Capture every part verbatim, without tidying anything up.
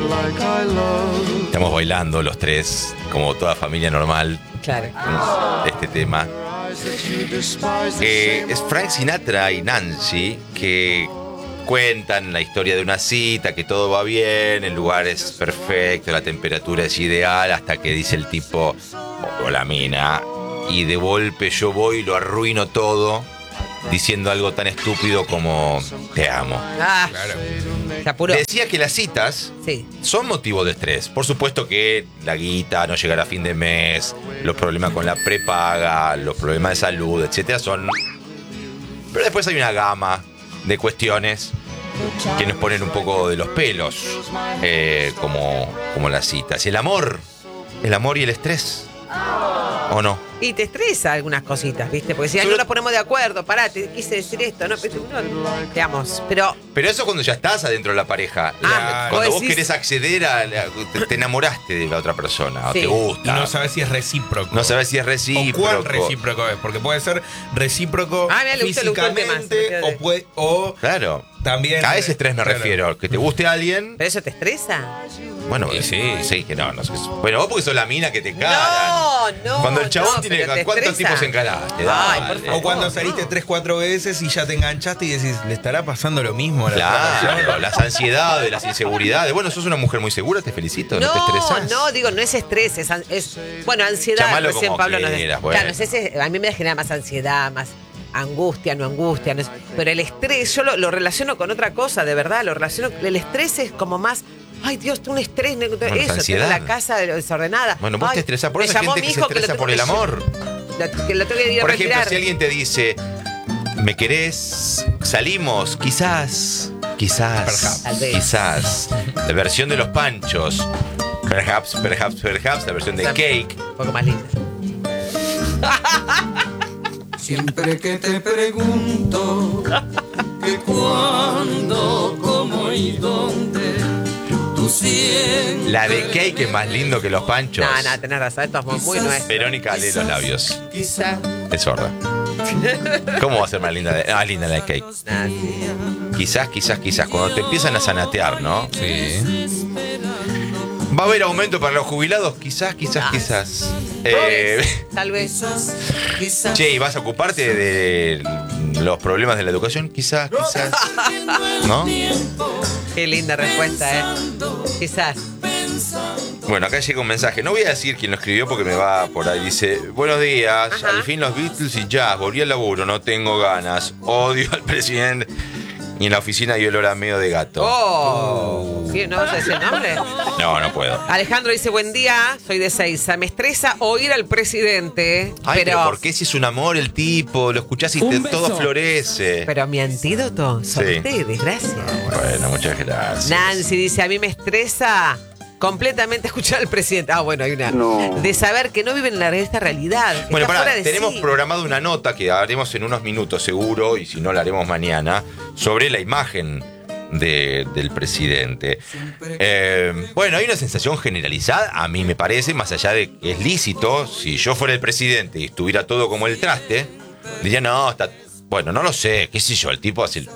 Estamos bailando los tres, como toda familia normal. Claro. Este tema. Eh, es Frank Sinatra y Nancy que cuentan la historia de una cita, que todo va bien, el lugar es perfecto, la temperatura es ideal, hasta que dice el tipo o la mina, y de golpe yo voy y lo arruino todo, diciendo algo tan estúpido como te amo. Ah, Claro. se apuró. Decía que las citas Sí. son motivo de estrés. Por supuesto que la guita, no llegar a fin de mes, los problemas con la prepaga, los problemas de salud, etcétera, son. Pero después hay una gama de cuestiones que nos ponen un poco de los pelos, eh, como, como las citas. Y el amor, el amor y el estrés, ¿o no? Y te estresa algunas cositas, ¿viste? Porque si ahí no nos ponemos de acuerdo, pará, te quise decir esto, ¿no? Pero, no, digamos, pero Pero eso cuando ya estás adentro de la pareja. Ah, La- cuando vos vos decís- querés acceder a la- te, te enamoraste de la otra persona, o Sí. te gusta. Y no sabes si es recíproco. No sabes si es O recíproco. cuán recíproco es, porque puede ser recíproco Ah, mira, le gustó- le gustó el tema, se me físicamente quedó de- o, puede, o Claro. también. A ese estrés me claro. refiero. Que te guste a alguien. ¿pero eso te estresa? Bueno, Sí, sí, sí. sí, que no, no sé. Bueno, vos porque sos la mina que te encaran. No, no. Cuando el chabón no, tiene. pero te ¿Cuántos estresa. tipos encaraste? Ay, Dale. por favor. O cuando No. saliste tres, cuatro veces y ya te enganchaste y decís, ¿le estará pasando lo mismo a la otra Claro, persona? las ansiedades, las inseguridades. Bueno, sos una mujer muy segura, te felicito. No, te No, estresás. no, digo, no es estrés, es, an- es bueno, ansiedad. Llamalo Recién como Pablo nos quieras, Claro, bueno. no sé si- a mí me genera más ansiedad, más angustia, no angustia. No es- pero el estrés, yo lo, lo relaciono con otra cosa, de verdad. Lo relaciono. El estrés es como más. Ay, Dios, un estrés. es eso, ansiedad. tengo la casa desordenada. Bueno, vos Ay, te estresás. Por me eso hay llamó gente mi que se hijo lo estresa tengo por el que- amor. Lo, que lo tengo que ir a Por ejemplo, retirar. si alguien te dice, ¿me querés? Salimos, quizás, quizás, Tal vez. quizás. La versión de los Panchos. Perhaps, perhaps, perhaps. La versión de Cake. Un poco más linda. Siempre que te pregunto que cuándo, cómo y dónde, tú siempre. La de Cake es más lindo que los Panchos. No, no, tenés razón, esto es muy, muy nuestro. Verónica lee los labios. Quizás Es sorda. ¿Cómo va a ser más linda? De, ah, linda la de Cake. Ah, sí. Quizás, quizás, quizás. Cuando te empiezan a sanatear, ¿no? Sí. ¿Va a haber aumento para los jubilados? Quizás, quizás, Ah. quizás. Eh, Tal vez. quizás che, ¿y vas a ocuparte de los problemas de la educación? Quizás, quizás. ¿No? Qué linda respuesta, ¿eh? Quizás. Bueno, acá llega un mensaje. No voy a decir quién lo escribió porque me va por ahí. Dice, buenos días. Ajá. Al fin los Beatles y jazz. Volví al laburo. No tengo ganas. Odio al presidente. Y en la oficina hay olor a medio de gato. Oh. ¿Sí? ¿No vas a decir el nombre? No, no puedo. Alejandro dice, buen día, soy de Seiza. Me estresa oír al presidente, Ay, pero, pero, ¿por qué si es un amor el tipo? Lo escuchás y te, todo florece. pero mi antídoto son Sí. ustedes, gracias. Bueno, muchas gracias. Nancy dice, a mí me estresa completamente escuchar al presidente. Ah, bueno, hay una. De saber que no viven en la- esta realidad. Que Bueno, está pará, fuera de tenemos sí. programado una nota que haremos en unos minutos seguro, y si no la haremos mañana, sobre la imagen de- del presidente. Eh, bueno, hay una sensación generalizada, a mí me parece, más allá de que es lícito, si yo fuera el presidente y estuviera todo como el traste, diría, no, está... Bueno, no lo sé, qué sé yo, el tipo así...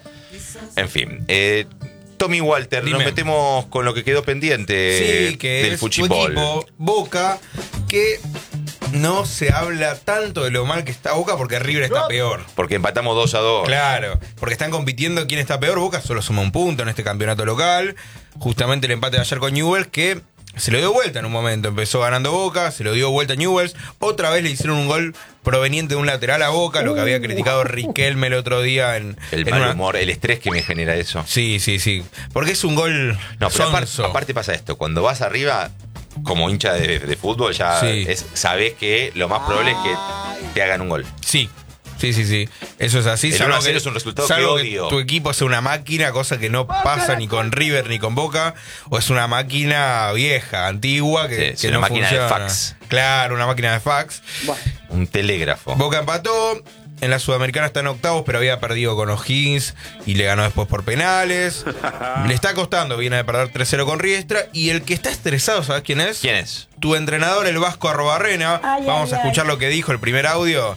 En fin, eh, Tommy Walter, Dime. nos metemos con lo que quedó pendiente Sí, que del es tu fuchibol. equipo, Boca, que no se habla tanto de lo mal que está Boca porque River está peor. Porque empatamos dos a dos. Claro, porque están compitiendo quién está peor. Boca solo suma un punto en este campeonato local. Justamente el empate de ayer con Newell's, que se lo dio vuelta en un momento. Empezó ganando Boca, se lo dio vuelta a Newell's. Otra vez le hicieron un gol proveniente de un lateral a Boca, lo que había criticado Riquelme el otro día en... El en mal una- humor, el estrés que me genera eso. Sí, sí, sí. Porque es un gol No, pero aparte, sonso. aparte pasa esto, cuando vas arriba, como hincha de, de fútbol, ya Sí. es- sabés que lo más probable es que te hagan un gol. Sí, sí, sí, sí. Eso es así. El salvo uno a cero que- es un resultado salvo que odio. tu equipo sea una máquina, cosa que no pasa ni con River ni con Boca, o es una máquina vieja, antigua, que, Sí, es que una no máquina de funciona. fax. Claro, una máquina de fax. Un telégrafo. Boca empató. En la Sudamericana está en octavos, pero había perdido con O'Higgins y le ganó después por penales. Le está costando, viene de perder tres cero con Riestra. Y el que está estresado, ¿sabes quién es? ¿Quién es? Tu entrenador, el Vasco Arrobarrena. Vamos a escuchar lo que dijo el primer audio.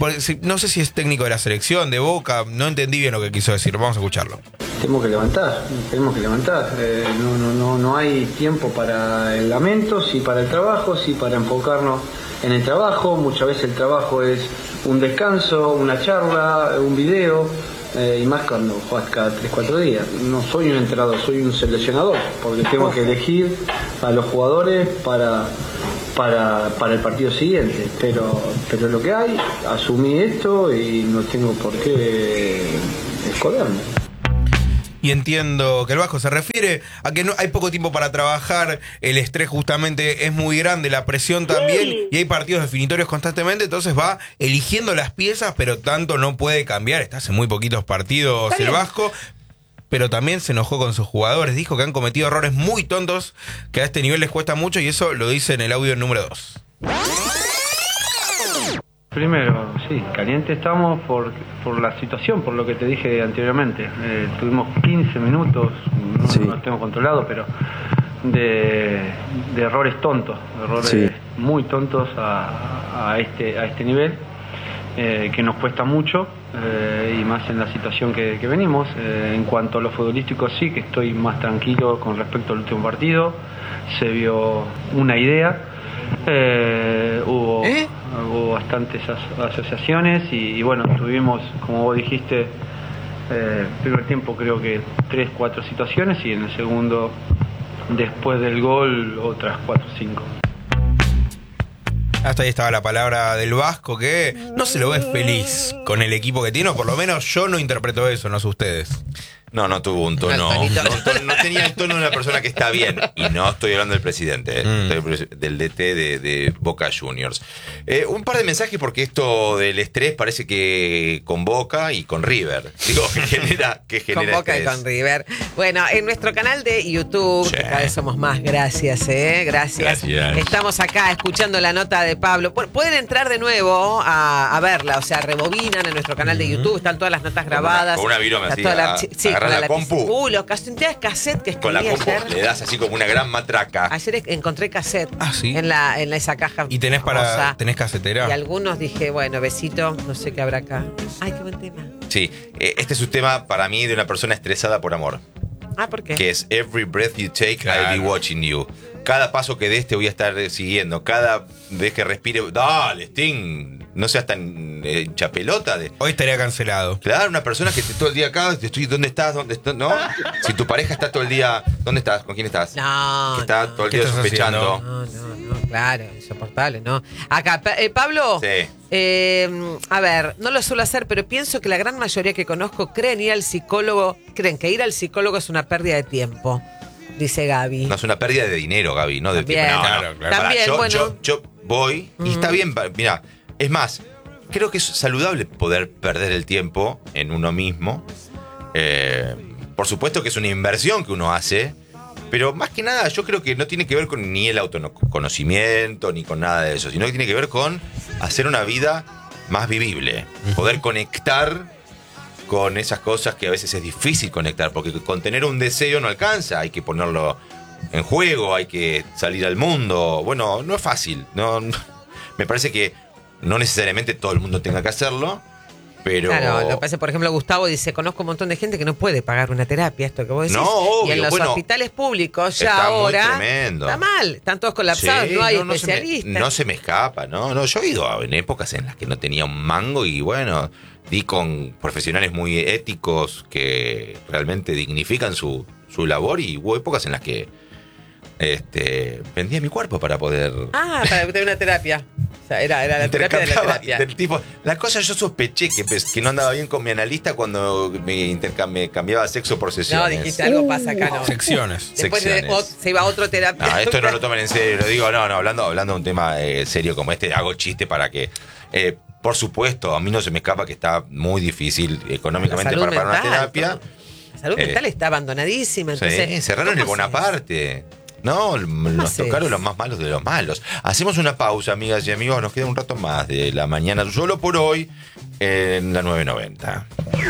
Porque, si- no sé si es técnico de la selección, de Boca, no entendí bien lo que quiso decir. Vamos a escucharlo. Tenemos que levantar, tenemos que levantar. Eh, no, no, no, no hay tiempo para el lamento, sí para el trabajo, sí para enfocarnos en el trabajo. Muchas veces el trabajo es un descanso, una charla, un video, eh, y más cuando juegas cada tres cuatro días. No soy un entrenador, soy un seleccionador, porque tengo que elegir a los jugadores para, para, para el partido siguiente. Pero, pero lo que hay, asumí esto y no tengo por qué esconderme. Y entiendo que el Vasco se refiere a que no hay poco tiempo para trabajar, el estrés justamente es muy grande, la presión también, Sí. y hay partidos definitorios constantemente, entonces va eligiendo las piezas, pero tanto no puede cambiar. Está hace muy poquitos partidos Está el bien. Vasco, pero también se enojó con sus jugadores, dijo que han cometido errores muy tontos, que a este nivel les cuesta mucho, y eso lo dice en el audio número dos. Primero, sí, caliente estamos por, por la situación, por lo que te dije anteriormente. Eh, tuvimos quince minutos, no, Sí. no lo tengo controlado, pero de, de errores tontos, errores Sí. muy tontos a, a, este, a este nivel, eh, que nos cuesta mucho, eh, y más en la situación que, que venimos. Eh, en cuanto a lo futbolístico, sí que estoy más tranquilo con respecto al último partido, se vio una idea. Eh, hubo, ¿Eh? hubo bastantes as- asociaciones y, y bueno, tuvimos, como vos dijiste, eh, primer tiempo creo que tres, cuatro situaciones y en el segundo, después del gol, otras cuatro, cinco. Hasta ahí estaba la palabra del Vasco, que no se lo ve feliz con el equipo que tiene, o por lo menos yo no interpreto eso, no sé ustedes. No, no tuvo un tono. No, No, el tonito. to- no tenía el tono de una persona que está bien. Y no estoy hablando del presidente, eh, Mm. estoy del D T de, de Boca Juniors. Eh, un par de mensajes porque esto del estrés parece que con Boca y con River. Digo, que genera, que Con genera Boca y estrés. con River. Bueno, en nuestro canal de YouTube, Sí. que cada vez somos más, gracias, ¿eh? Gracias. Gracias. Estamos acá escuchando la nota de Pablo. Pu- Pueden entrar de nuevo a, a verla, o sea, rebobinan en nuestro canal de YouTube, están todas las notas Con una- grabadas. con una virome Está así, toda la- a- sí, sí, agarrás con la lápiz. compu. Uh, los cantidades de cassette que Con la escribí compu ayer. le das así como una gran matraca. Ayer encontré cassette Ah, ¿sí? en, la, en esa caja. ¿Y tenés para rosa. tenés casetera? Y algunos dije, bueno, besito, no sé qué habrá acá. Ay, qué buen tema. Sí, eh, este es un tema para mí de una persona estresada por amor. Ah, ¿por qué? Que es Every breath you take, Claro. I'll be watching you. Cada paso que des te voy a estar siguiendo. Cada vez que respire, dale, Sting, no seas tan eh, chapelota. De... Hoy estaría cancelado. Claro, una persona que te, todo el día acá, te estoy, ¿dónde estás? ¿Dónde estás? ¿No? Si tu pareja está todo el día, ¿dónde estás? ¿Con quién estás? No, Que está no. todo el ¿Qué día estás sospechando. No, no, no, claro, insoportable, ¿no? Acá, Pa- eh, Pablo, Sí. eh, a ver, no lo suelo hacer, pero pienso que la gran mayoría que conozco creen ir al psicólogo, creen que ir al psicólogo es una pérdida de tiempo, dice Gaby. No es una pérdida de dinero, Gaby, no de También. tiempo. No, Claro, no. claro. Pará, También, yo, bueno. yo, yo voy y está bien, pa- mira, es más, creo que es saludable poder perder el tiempo en uno mismo. Eh, por supuesto que es una inversión que uno hace, pero más que nada yo creo que no tiene que ver con ni el autoconocimiento ni con nada de eso, sino que tiene que ver con hacer una vida más vivible, poder conectar con esas cosas que a veces es difícil conectar, porque con tener un deseo no alcanza, hay que ponerlo en juego, hay que salir al mundo. Bueno, no es fácil. No, no- me parece que no necesariamente todo el mundo tenga que hacerlo, pero... Claro, lo que pasa, por ejemplo, Gustavo dice, conozco un montón de gente que no puede pagar una terapia, esto que vos decís. No, obvio, y en los bueno, hospitales públicos ya está muy ahora tremendo. está mal, están todos colapsados, Sí, no hay no, no se me- especialistas. No se me escapa, no, no. Yo he ido en épocas en las que no tenía un mango y bueno, di con profesionales muy éticos que realmente dignifican su, su labor y hubo épocas en las que este, vendía mi cuerpo para poder... Ah, para tener una terapia. O sea, era, era la terapia de la Intercambiaba terapia. del tipo, la cosa yo sospeché que, pues, que no andaba bien con mi analista cuando me, intercam- me cambiaba sexo por No, sesiones. dijiste, algo pasa acá, no. Secciones. Después de- secciones. o- se iba a otro terapia. No, esto no lo tomen en serio, lo digo, no, no, hablando, hablando de un tema eh, serio como este, hago chiste para que, eh, por supuesto, a mí no se me escapa que está muy difícil económicamente La salud para pagar una mental, terapia. todo. La salud Eh, mental está abandonadísima. Entonces, Sí, cerraron el ¿cómo haces? Bonaparte. No, nos haces? tocaron los más malos de los malos. Hacemos una pausa, amigas y amigos. Nos queda un rato más de la mañana, solo por hoy, en la nueve noventa.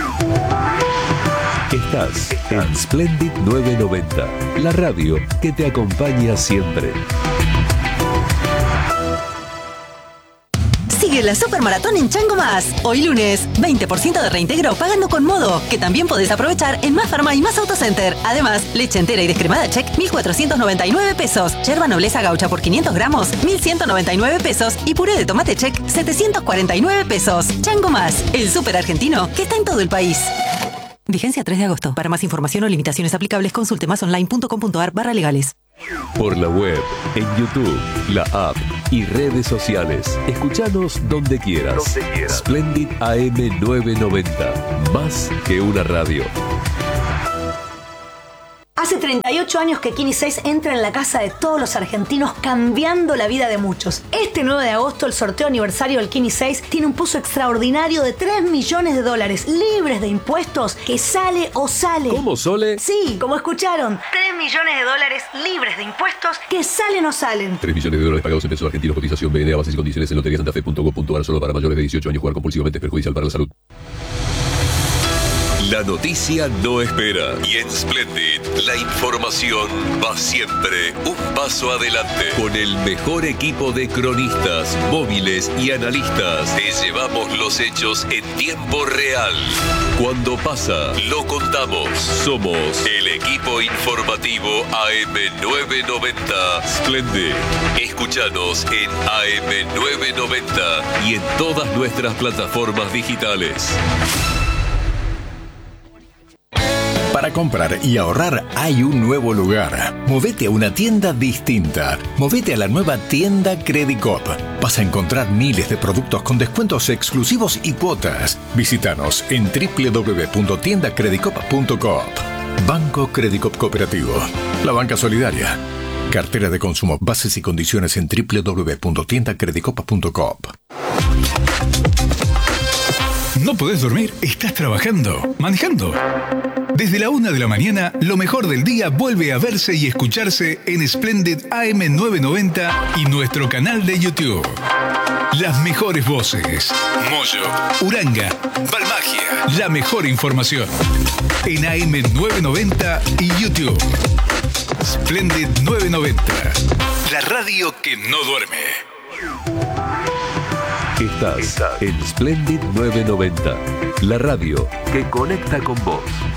Estás en Splendid nueve noventa, la radio que te acompaña siempre. Sigue la Supermaratón en Chango Más. Hoy lunes, veinte por ciento de reintegro pagando con Modo, que también podés aprovechar en Más Farma y Más Autocenter. Además, leche entera y descremada Check, mil cuatrocientos noventa y nueve pesos. Yerba Nobleza Gaucha por quinientos gramos, mil ciento noventa y nueve pesos. Y puré de tomate Check, setecientos cuarenta y nueve pesos. Chango Más, el súper argentino que está en todo el país. Vigencia tres de agosto. Para más información o limitaciones aplicables, consulte másonline.com.ar barra legales. Por la web, en YouTube, la app y redes sociales. Escuchanos donde quieras. Donde quieras. Splendid A M novecientos noventa. Más que una radio. Hace treinta y ocho años que Kini seis entra en la casa de todos los argentinos, cambiando la vida de muchos. Este nueve de agosto, el sorteo aniversario del Kini seis tiene un pozo extraordinario de tres millones de dólares, libres de impuestos, que sale o sale. ¿Cómo, Sole? Sí, como escucharon, tres millones de dólares libres de impuestos, que salen o salen. tres millones de dólares pagados en pesos argentinos. Cotización B N A, bases y condiciones en lotería santa fe punto gov punto ar. Solo para mayores de dieciocho años. Jugar compulsivamente es perjudicial para la salud. La noticia no espera y en Splendid la información va siempre un paso adelante. Con el mejor equipo de cronistas, móviles y analistas, te llevamos los hechos en tiempo real. Cuando pasa, lo contamos. Somos el equipo informativo A M novecientos noventa Splendid. Escúchanos en A M novecientos noventa y en todas nuestras plataformas digitales. Para comprar y ahorrar hay un nuevo lugar. Movete a una tienda distinta. Movete a la nueva tienda Credicop. Vas a encontrar miles de productos con descuentos exclusivos y cuotas. Visítanos en doble u doble u doble u punto tienda credicop punto coop. Banco Credicop Cooperativo. La banca solidaria. Cartera de consumo. Bases y condiciones en doble u doble u doble u punto tienda credicop punto coop. ¿No podés dormir? ¿Estás trabajando? ¿Manejando? Desde la una de la mañana, lo mejor del día vuelve a verse y escucharse en Splendid A M novecientos noventa y nuestro canal de YouTube. Las mejores voces. Moyo, Uranga, Balmagia. La mejor información. En A M novecientos noventa y YouTube. Splendid novecientos noventa. La radio que no duerme. Estás en Splendid novecientos noventa, la radio que conecta con vos.